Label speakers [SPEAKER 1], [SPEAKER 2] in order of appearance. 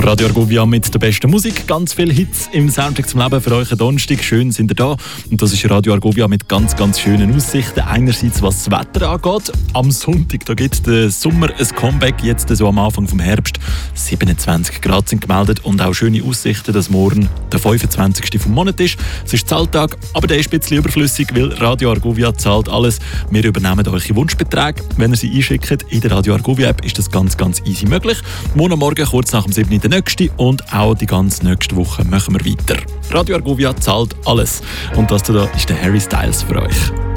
[SPEAKER 1] Radio Argovia mit der besten Musik, ganz viele Hits im Soundtrack zum Leben für euch am Donnerstag. Schön sind ihr da. Und das ist Radio Argovia mit ganz, ganz schönen Aussichten. Einerseits, was das Wetter angeht. Am Sonntag, da gibt der Sommer ein Comeback, jetzt so am Anfang vom Herbst. 27 Grad sind gemeldet und auch schöne Aussichten, dass morgen der 25. vom Monat ist. Es ist Zahltag, aber der ist ein bisschen überflüssig, weil Radio Argovia zahlt alles. Wir übernehmen eure Wunschbeträge. Wenn ihr sie einschickt in der Radio Argovia App, ist das ganz, ganz easy möglich. Morgen kurz nach dem 7. der nächste und auch die ganze nächste Woche machen wir weiter. Radio Argovia zahlt alles. Und das da ist der Harry Styles für euch.